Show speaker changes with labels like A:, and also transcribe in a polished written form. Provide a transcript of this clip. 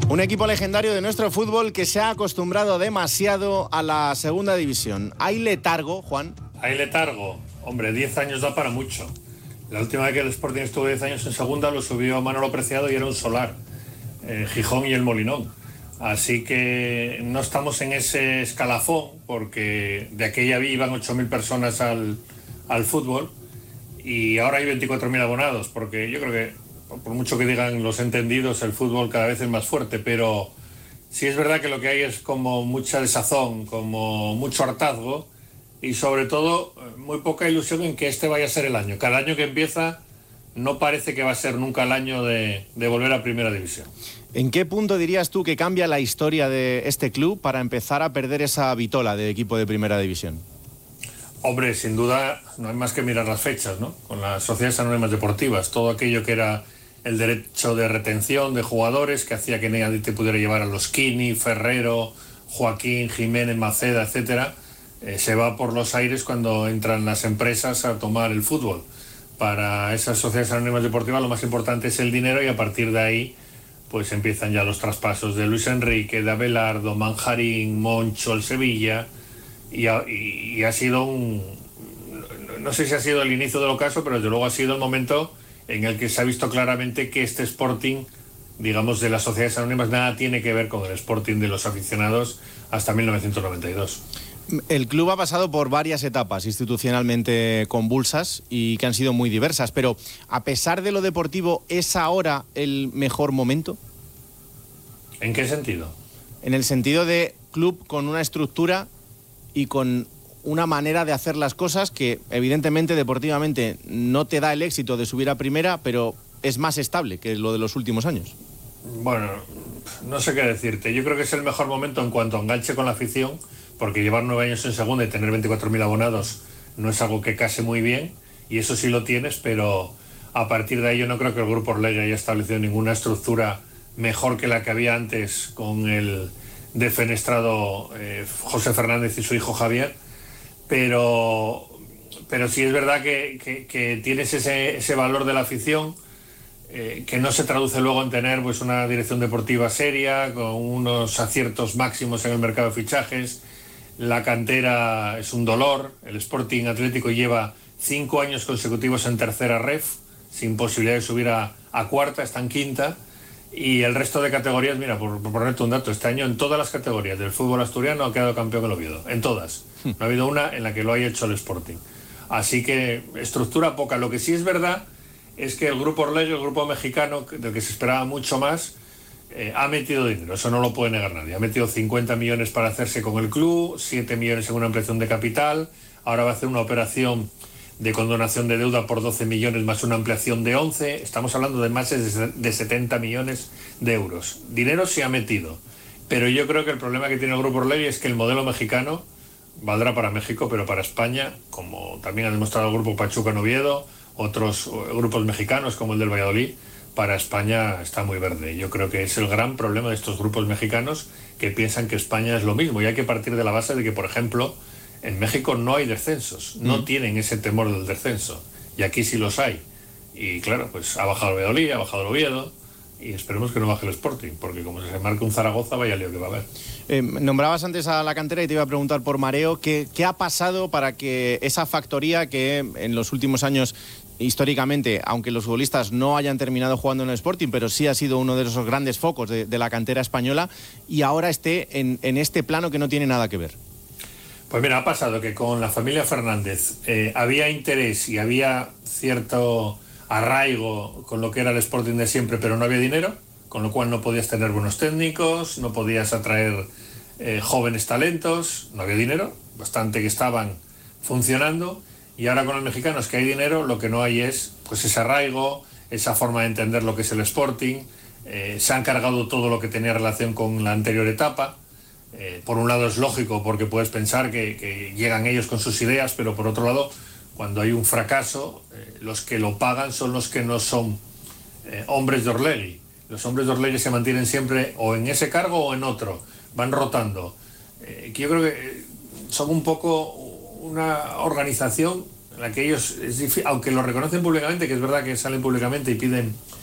A: Un equipo legendario de nuestro fútbol que se ha acostumbrado demasiado a la segunda división. ¿Hay letargo, Juan?
B: Hay letargo. Hombre, 10 años da para mucho. La última vez que el Sporting estuvo 10 años en segunda lo subió Manolo Preciado y era un solar. Gijón y el Molinón. Así que no estamos en ese escalafón, porque de aquella iban 8.000 personas al fútbol y ahora hay 24.000 abonados, porque yo creo que, por mucho que digan los entendidos, el fútbol cada vez es más fuerte, pero sí es verdad que lo que hay es como mucha desazón, como mucho hartazgo y sobre todo muy poca ilusión en que este vaya a ser el año. Cada año que empieza no parece que va a ser nunca el año de volver a Primera División.
A: ¿En qué punto dirías tú que cambia la historia de este club para empezar a perder esa vitola de equipo de Primera División?
B: Hombre, sin duda no hay más que mirar las fechas, ¿no? Con las sociedades anónimas deportivas, todo aquello que era el derecho de retención de jugadores que hacía que nadie te pudiera llevar a los Kini, Ferrero, Joaquín, Jiménez, Maceda, etcétera, se va por los aires cuando entran las empresas a tomar el fútbol. Para esas sociedades anónimas deportivas lo más importante es el dinero y a partir de ahí pues empiezan ya los traspasos de Luis Enrique, de Abelardo, Manjarín, Moncho, el Sevilla y ha sido no sé si ha sido el inicio del ocaso, pero desde luego ha sido el momento en el que se ha visto claramente que este Sporting, digamos, de las sociedades anónimas nada tiene que ver con el Sporting de los aficionados hasta 1992.
A: El club ha pasado por varias etapas institucionalmente convulsas y que han sido muy diversas, pero a pesar de lo deportivo, ¿es ahora el mejor momento?
B: ¿En qué sentido?
A: En el sentido de club con una estructura y con una manera de hacer las cosas que evidentemente deportivamente no te da el éxito de subir a primera, pero es más estable que lo de los últimos años.
B: Bueno, no sé qué decirte. Yo creo que es el mejor momento en cuanto a enganche con la afición, porque llevar 9 años en segunda y tener 24.000 abonados no es algo que case muy bien, y eso sí lo tienes, pero a partir de ahí yo no creo que el Grupo Orlegui haya establecido ninguna estructura mejor que la que había antes con el defenestrado José Fernández y su hijo Javier, pero sí es verdad que tienes ese valor de la afición, que no se traduce luego en tener pues una dirección deportiva seria, con unos aciertos máximos en el mercado de fichajes. La cantera es un dolor. El Sporting Atlético lleva 5 años consecutivos en tercera ref, sin posibilidad de subir a cuarta, está en quinta. Y el resto de categorías, mira, por ponerte un dato, este año en todas las categorías del fútbol asturiano ha quedado campeón el Oviedo, en todas. No ha habido una en la que lo haya hecho el Sporting. Así que estructura poca. Lo que sí es verdad es que el Grupo Orlegui, el grupo mexicano, del que se esperaba mucho más, ha metido dinero, eso no lo puede negar nadie. Ha metido 50 millones para hacerse con el club, 7 millones en una ampliación de capital, ahora va a hacer una operación de condonación de deuda por 12 millones más una ampliación de 11, estamos hablando de más de 70 millones de euros. Dinero se ha metido, pero yo creo que el problema que tiene el Grupo Orlegui es que el modelo mexicano valdrá para México, pero para España, como también ha demostrado el Grupo Pachuca en Oviedo, otros grupos mexicanos como el del Valladolid, para España está muy verde. Yo creo que es el gran problema de estos grupos mexicanos, que piensan que España es lo mismo, y hay que partir de la base de que, por ejemplo, en México no hay descensos, no tienen ese temor del descenso, y aquí sí los hay. Y claro, pues ha bajado el Valladolid, ha bajado el Oviedo, y esperemos que no baje el Sporting, porque como se marque un Zaragoza, vaya lío que va a haber.
A: Nombrabas antes a la cantera y te iba a preguntar por Mareo, ¿qué ha pasado para que esa factoría que en los últimos años, históricamente, aunque los futbolistas no hayan terminado jugando en el Sporting, pero sí ha sido uno de esos grandes focos de la cantera española, y ahora esté en este plano que no tiene nada que ver?
B: Pues mira, ha pasado que con la familia Fernández había interés y había cierto arraigo con lo que era el Sporting de siempre, pero no había dinero, con lo cual no podías tener buenos técnicos, no podías atraer jóvenes talentos, no había dinero, bastante que estaban funcionando, y ahora con los mexicanos que hay dinero, lo que no hay es pues ese arraigo, esa forma de entender lo que es el Sporting. Se han cargado todo lo que tenía relación con la anterior etapa. Por un lado es lógico, porque puedes pensar que llegan ellos con sus ideas, pero por otro lado, cuando hay un fracaso, los que lo pagan son los que no son hombres de Orlegui. Los hombres de Orlegui se mantienen siempre o en ese cargo o en otro, van rotando. Que yo creo que son un poco una organización en la que ellos, aunque lo reconocen públicamente, que es verdad que salen públicamente y piden